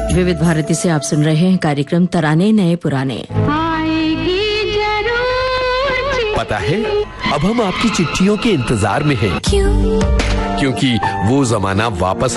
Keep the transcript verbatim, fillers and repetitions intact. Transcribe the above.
विविध भारती से आप सुन रहे हैं कार्यक्रम तराने नए पुराने। पता है, अब हम आपकी चिट्ठियों के इंतजार में हैं। क्यों? क्योंकि वो जमाना वापस